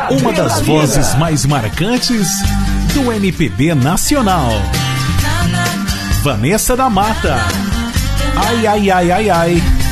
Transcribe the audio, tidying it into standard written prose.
Uma das vozes mais marcantes do MPB nacional. Vanessa da Mata. Ai, ai, ai, ai, ai.